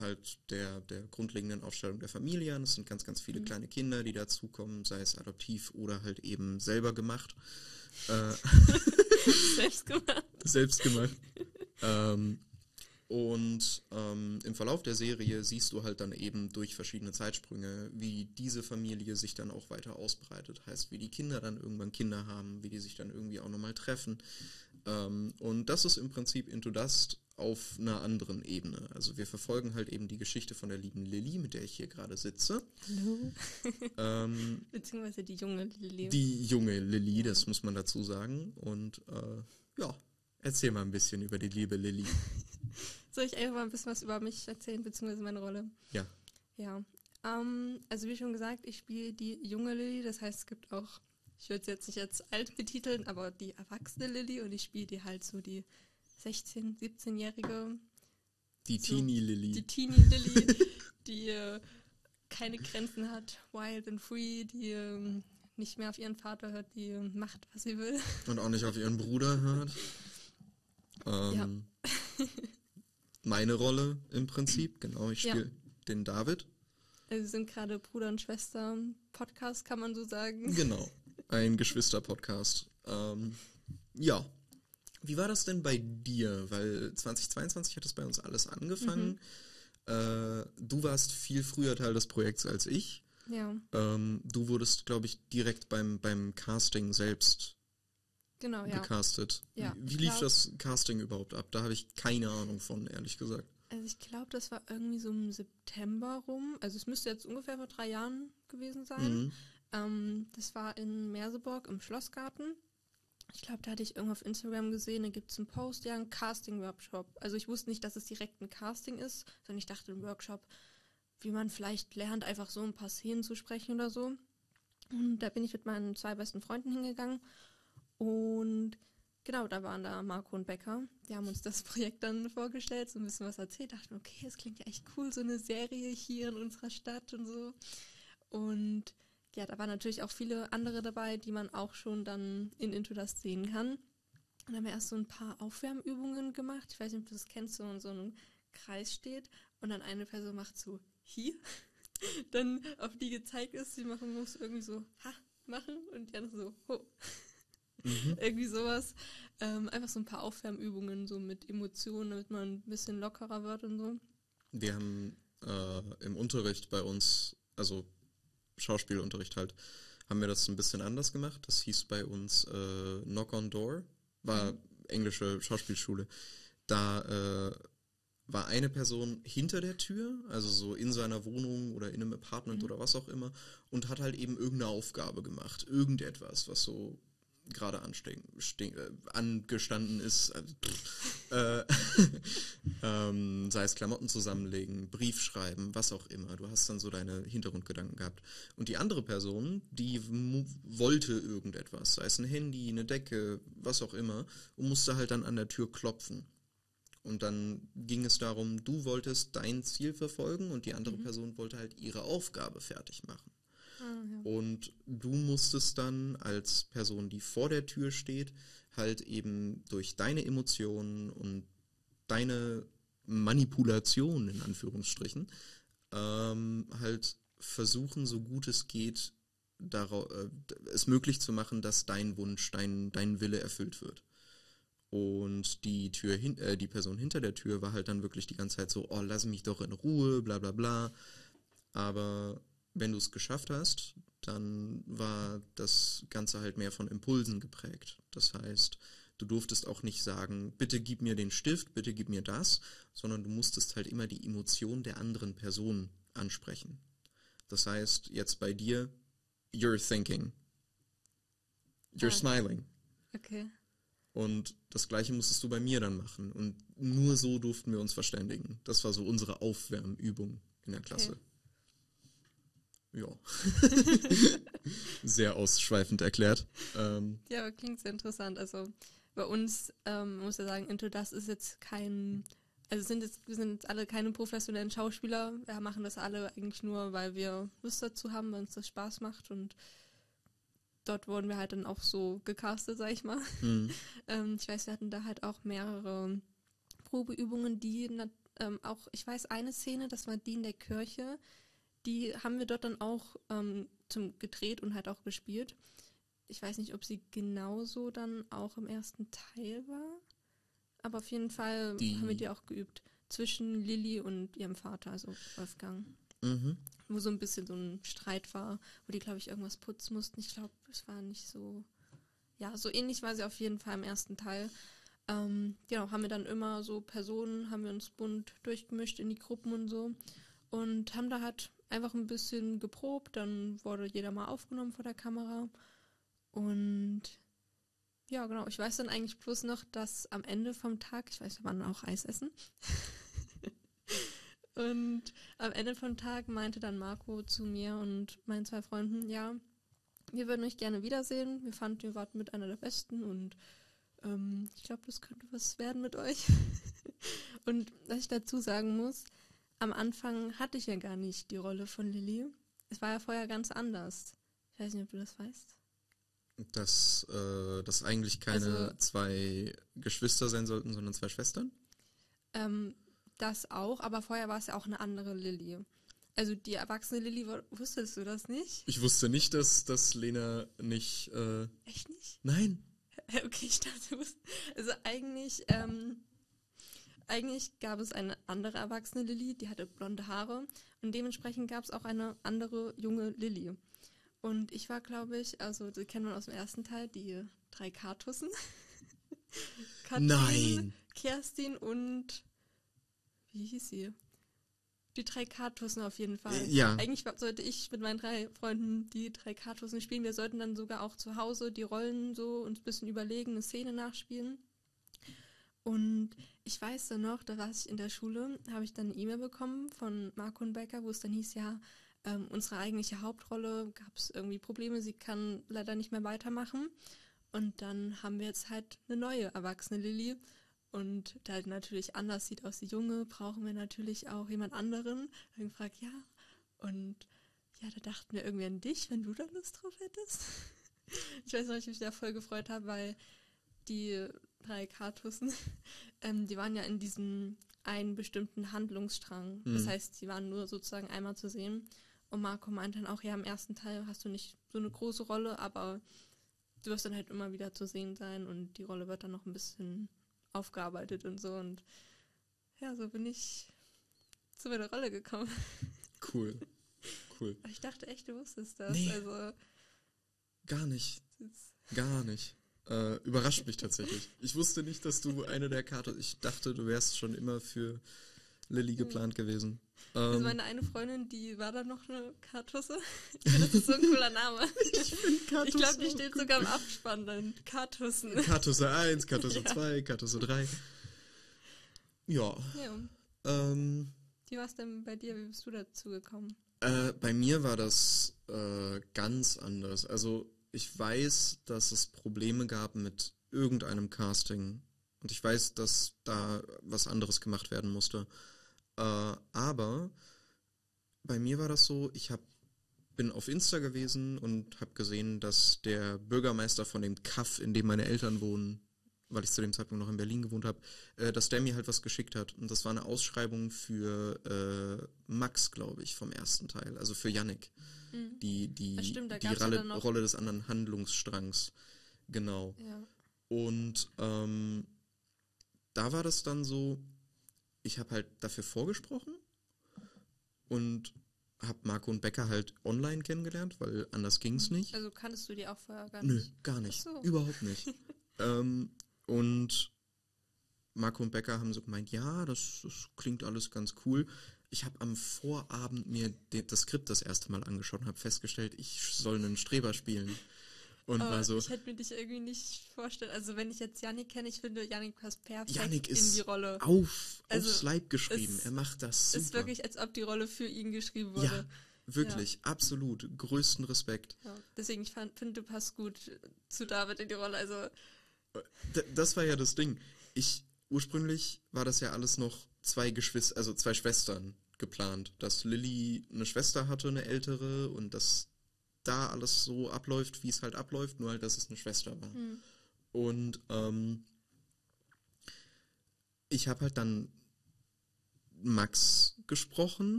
halt der grundlegenden Aufstellung der Familie an. Es sind ganz, ganz viele kleine Kinder, die dazukommen, sei es adoptiv oder halt eben selber gemacht. Selbst gemacht. Selbst gemacht. Und im Verlauf der Serie siehst du halt dann eben durch verschiedene Zeitsprünge, wie diese Familie sich dann auch weiter ausbreitet. Heißt, wie die Kinder dann irgendwann Kinder haben, wie die sich dann irgendwie auch nochmal treffen. Und das ist im Prinzip Into Dust auf einer anderen Ebene. Also wir verfolgen halt eben die Geschichte von der lieben Lilly, mit der ich hier gerade sitze. Hallo. Beziehungsweise die junge Lilly. Die junge Lilly, das muss man dazu sagen. Und ja, erzähl mal ein bisschen über die liebe Lilly. Soll ich einfach mal ein bisschen was über mich erzählen, beziehungsweise meine Rolle? Ja. Ja. Also wie schon gesagt, ich spiele die junge Lilly, das heißt, es gibt auch, ich würde es jetzt nicht als alt betiteln, aber die erwachsene Lilly und ich spiele die halt so die 16-, 17-jährige. Die so, Teenie Lilly. Die Teenie Lilly, die keine Grenzen hat, wild and free, die nicht mehr auf ihren Vater hört, die macht, was sie will. Und auch nicht auf ihren Bruder hört. Ja. Meine Rolle im Prinzip, genau, ich spiele den David. Also wir sind gerade Bruder und Schwester Podcast, kann man so sagen. Genau, ein Geschwister-Podcast. Ja, wie war das denn bei dir? Weil 2022 hat es bei uns alles angefangen. Du warst viel früher Teil des Projekts als ich. Ja. Du wurdest, glaube ich, direkt beim Casting selbst gecastet. Ja, wie lief das Casting überhaupt ab? Da habe ich keine Ahnung von, ehrlich gesagt. Also ich glaube, das war irgendwie so im September rum. Also es müsste jetzt ungefähr vor 3 Jahren gewesen sein. Das war in Merseburg im Schlossgarten. Ich glaube, da hatte ich irgendwo auf Instagram gesehen, da gibt es einen Post, ein Casting-Workshop. Also ich wusste nicht, dass es direkt ein Casting ist, sondern ich dachte, ein Workshop, wie man vielleicht lernt, einfach so ein paar Szenen zu sprechen oder so. Und da bin ich mit meinen 2 besten Freunden hingegangen. Und genau, da waren da Marco und Becker. Die haben uns das Projekt dann vorgestellt, so ein bisschen was erzählt. Dachten, okay, das klingt ja echt cool, so eine Serie hier in unserer Stadt und so. Und ja, da waren natürlich auch viele andere dabei, die man auch schon dann in Into Dust sehen kann. Und dann haben wir erst so ein paar Aufwärmübungen gemacht. Ich weiß nicht, ob du das kennst, so in so einem Kreis steht und dann eine Person macht so hier, dann auf die gezeigt ist, sie machen muss, irgendwie so ha machen und die andere so ho. Irgendwie sowas. Einfach so ein paar Aufwärmübungen, so mit Emotionen, damit man ein bisschen lockerer wird und so. Wir haben im Unterricht bei uns, also Schauspielunterricht halt, haben wir das ein bisschen anders gemacht. Das hieß bei uns Knock on Door, war englische Schauspielschule. Da war eine Person hinter der Tür, also so in seiner Wohnung oder in einem Apartment oder was auch immer, und hat halt eben irgendeine Aufgabe gemacht. Irgendetwas, was so gerade angestanden ist, sei es Klamotten zusammenlegen, Brief schreiben, was auch immer. Du hast dann so deine Hintergrundgedanken gehabt. Und die andere Person, die wollte irgendetwas, sei es ein Handy, eine Decke, was auch immer, und musste halt dann an der Tür klopfen. Und dann ging es darum, du wolltest dein Ziel verfolgen und die andere Person wollte halt ihre Aufgabe fertig machen. Und du musstest dann als Person, die vor der Tür steht, halt eben durch deine Emotionen und deine Manipulation, in Anführungsstrichen, halt versuchen, so gut es geht, es möglich zu machen, dass dein Wunsch, dein Wille erfüllt wird. Und die Person hinter der Tür war halt dann wirklich die ganze Zeit so, oh, lass mich doch in Ruhe, bla bla bla. Aber wenn du es geschafft hast, dann war das Ganze halt mehr von Impulsen geprägt. Das heißt, du durftest auch nicht sagen, bitte gib mir den Stift, bitte gib mir das, sondern du musstest halt immer die Emotion der anderen Person ansprechen. Das heißt, jetzt bei dir, you're thinking, you're smiling. Okay. Und das Gleiche musstest du bei mir dann machen. Und nur so durften wir uns verständigen. Das war so unsere Aufwärmübung in der Klasse. Okay. Ja. Sehr ausschweifend erklärt. Ja, aber klingt sehr interessant. Also bei uns, muss ich sagen, Into Dust ist jetzt kein, also wir sind jetzt alle keine professionellen Schauspieler. Wir machen das alle eigentlich nur, weil wir Lust dazu haben, weil uns das Spaß macht und dort wurden wir halt dann auch so gecastet, sag ich mal. Ich weiß, wir hatten da halt auch mehrere Probeübungen, die auch, ich weiß, eine Szene, das war die in der Kirche, die haben wir dort dann auch gedreht und halt auch gespielt. Ich weiß nicht, ob sie genauso dann auch im ersten Teil war, aber auf jeden Fall haben wir die auch geübt. Zwischen Lilly und ihrem Vater, also Wolfgang. Mhm. Wo so ein bisschen so ein Streit war, wo die, glaube ich, irgendwas putzen mussten. Ich glaube, es war nicht so... Ja, so ähnlich war sie auf jeden Fall im ersten Teil. Genau, haben wir dann immer so Personen, haben wir uns bunt durchgemischt in die Gruppen und so. Und haben da halt einfach ein bisschen geprobt. Dann wurde jeder mal aufgenommen vor der Kamera. Und ja, genau. Ich weiß dann eigentlich bloß noch, dass am Ende vom Tag, ich weiß, wir waren auch Eis essen. Und am Ende vom Tag meinte dann Marco zu mir und meinen 2 Freunden, ja, wir würden euch gerne wiedersehen. Wir fanden, ihr wart mit einer der Besten und ich glaube, das könnte was werden mit euch. Und was ich dazu sagen muss, am Anfang hatte ich ja gar nicht die Rolle von Lilly. Es war ja vorher ganz anders. Ich weiß nicht, ob du das weißt. Dass eigentlich keine 2 Geschwister sein sollten, sondern 2 Schwestern? Das auch, aber vorher war es ja auch eine andere Lilly. Also die erwachsene Lilly, wusstest du das nicht? Ich wusste nicht, dass Lena nicht... Echt nicht? Nein. Okay, ich dachte, du wusstest. Also eigentlich gab es eine andere erwachsene Lilly, die hatte blonde Haare und dementsprechend gab es auch eine andere junge Lilly. Und ich war, glaube ich, also die kennt man aus dem ersten Teil, die 3 Kartussen. Katrin, Nein. Kerstin und wie hieß sie? Die 3 Kartussen auf jeden Fall. Ja. Eigentlich sollte ich mit meinen 3 Freunden die 3 Kartussen spielen. Wir sollten dann sogar auch zu Hause die Rollen so uns ein bisschen überlegen, eine Szene nachspielen. Und ich weiß dann noch, da war ich in der Schule, habe ich dann eine E-Mail bekommen von Marco und Becker, wo es dann hieß, ja, unsere eigentliche Hauptrolle gab es irgendwie Probleme, sie kann leider nicht mehr weitermachen. Und dann haben wir jetzt halt eine neue erwachsene Lilly. Und da halt natürlich anders sieht aus die Junge, brauchen wir natürlich auch jemand anderen. Dann gefragt, ja. Und ja, da dachten wir irgendwie an dich, wenn du da Lust drauf hättest. Ich weiß noch, ich mich da voll gefreut habe, weil die 3 Kartussen, die waren ja in diesem einen bestimmten Handlungsstrang. Das heißt, die waren nur sozusagen einmal zu sehen. Und Marco meinte dann auch, ja, im ersten Teil hast du nicht so eine große Rolle, aber du wirst dann halt immer wieder zu sehen sein und die Rolle wird dann noch ein bisschen aufgearbeitet und so. Und ja, so bin ich zu meiner Rolle gekommen. Cool. Ich dachte echt, du wusstest das. Nee, also gar nicht. Überrascht mich tatsächlich. Ich wusste nicht, dass du eine der Karten... Ich dachte, du wärst schon immer für Lilly geplant gewesen. Also meine eine Freundin, die war dann noch eine Kartusse. Ich finde, das ist so ein cooler Name. Ich finde Kartusse. Ich glaube, die steht sogar im Abspann dann. Kartussen. Kartusse 1, Kartusse 2, Kartusse 3. Ja. Wie war es denn bei dir? Wie bist du dazu gekommen? Bei mir war das ganz anders. Also ich weiß, dass es Probleme gab mit irgendeinem Casting. Und ich weiß, dass da was anderes gemacht werden musste. Aber bei mir war das so, bin auf Insta gewesen und habe gesehen, dass der Bürgermeister von dem Kaff, in dem meine Eltern wohnen, weil ich zu dem Zeitpunkt noch in Berlin gewohnt habe, dass der mir halt was geschickt hat. Und das war eine Ausschreibung für Max, glaube ich, vom ersten Teil, also für Yannick. Die Rolle des anderen Handlungsstrangs. Genau. Ja. Und da war das dann so, ich habe halt dafür vorgesprochen und habe Marco und Becker halt online kennengelernt, weil anders ging es nicht. Also kanntest du die auch vorher gar nicht? Nö, gar nicht. Ach so. Überhaupt nicht. Und Marco und Becker haben so gemeint, ja, das klingt alles ganz cool. Ich habe am Vorabend mir das Skript das erste Mal angeschaut und habe festgestellt, ich soll einen Streber spielen. Und war so, ich hätte mir dich irgendwie nicht vorstellen. Also wenn ich jetzt Yannick kenne, ich finde, Yannick passt perfekt Yannick ist in die Rolle. aufs Leib geschrieben. Er macht das super. Ist wirklich, als ob die Rolle für ihn geschrieben wurde. Ja, wirklich, absolut. Größten Respekt. Ja, deswegen, ich finde, du passt gut zu David in die Rolle. Also das war ja das Ding. Ursprünglich war das ja alles noch 2 Schwestern geplant. Dass Lilly eine Schwester hatte, eine ältere, und dass da alles so abläuft, wie es halt abläuft, nur halt, dass es eine Schwester war. Und ich habe halt dann Max gesprochen.